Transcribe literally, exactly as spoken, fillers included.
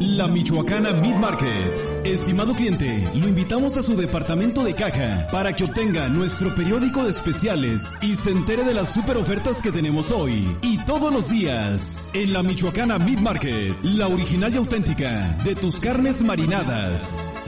La Michoacana Meat Market. Estimado cliente, lo invitamos a su departamento de caja para que obtenga nuestro periódico de especiales y se entere de las super ofertas que tenemos hoy y todos los días. En La Michoacana Meat Market, la original y auténtica de tus carnes marinadas.